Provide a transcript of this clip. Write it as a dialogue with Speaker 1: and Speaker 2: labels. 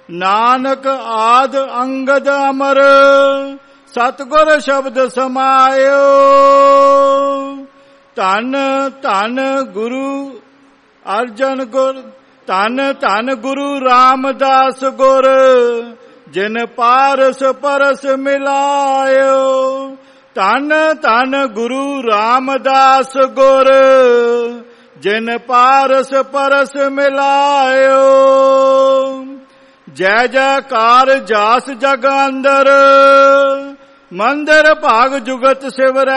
Speaker 1: ਨਾਨਕ ਆਦ ਅੰਗਦ ਅਮਰ ਸਤਿਗੁਰ ਸ਼ਬਦ ਸਮਾਇਓ। ਧੰਨ ਧੰਨ ਗੁਰੂ ਅਰਜਨ ਗੁਰ, ਧੰਨ ਧੰਨ ਗੁਰੂ ਰਾਮਦਾਸ ਗੁਰ, ਜਿਨ ਪਾਰਸ ਪਰਸ ਮਿਲਾਇਓ। ਧੰਨ ਧੰਨ ਗੁਰੂ ਰਾਮਦਾਸ ਗੁਰ, ਜਿਨ ਪਾਰਸ ਪਰਸ ਮਿਲਾਇਓ। ਜੈ ਜੈਕਾਰ ਜਾਸ ਜਗ ਅੰਦਰ, ਮੰਦਰ ਭਾਗ ਜੁਗਤ ਸਿਵਰੈ।